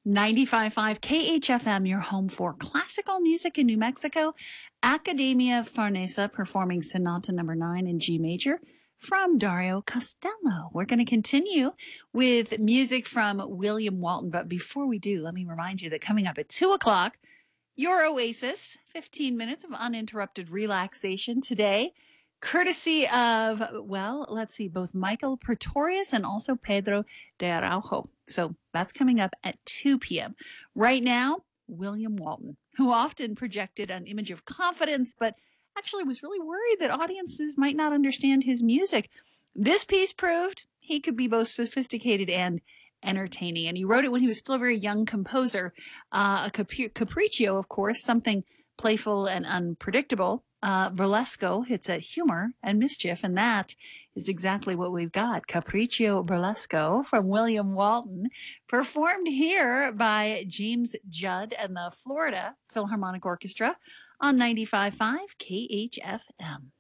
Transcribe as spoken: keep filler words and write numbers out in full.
ninety-five point five K H F M, your home for classical music in New Mexico. Academia Farnesa performing Sonata Number Nine in G Major from Dario Costello. We're going to continue with music from William Walton, but before we do, let me remind you that coming up at two o'clock, your Oasis, fifteen minutes of uninterrupted relaxation today, courtesy of, well, let's see, both Michael Pretorius and also Pedro de Araujo. So that's coming up at two p.m. Right now, William Walton, who often projected an image of confidence, but actually was really worried that audiences might not understand his music. This piece proved he could be both sophisticated and entertaining. And he wrote it when he was still a very young composer. Uh, a capri- capriccio, of course, something playful and unpredictable. Uh, burlesco hits at humor and mischief, and that is exactly what we've got. Capriccio Burlesco from William Walton, performed here by James Judd and the Florida Philharmonic Orchestra on ninety-five point five K H F M.